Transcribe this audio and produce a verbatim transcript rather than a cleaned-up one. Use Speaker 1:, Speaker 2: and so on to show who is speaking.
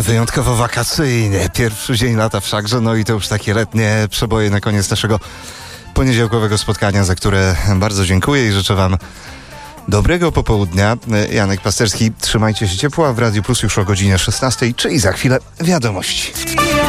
Speaker 1: wyjątkowo wakacyjny. Pierwszy dzień lata wszakże, no i to już takie letnie przeboje na koniec naszego poniedziałkowego spotkania, za które bardzo dziękuję i życzę wam dobrego popołudnia. Janek Pasterski, trzymajcie się ciepło, a w Radiu Plus już o godzinie szesnastej, czyli za chwilę wiadomości.